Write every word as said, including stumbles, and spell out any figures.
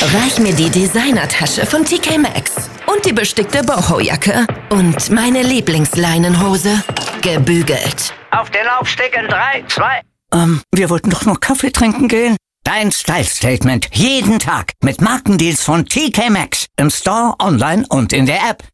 Reich mir die Designertasche von T K Maxx und die bestickte Boho-Jacke und meine Lieblingsleinenhose. Gebügelt. Auf den Laufsteg in drei, zwei... Ähm, wir wollten doch nur Kaffee trinken gehen. Dein Style-Statement jeden Tag mit Markendeals von T K Maxx im Store, online und in der App.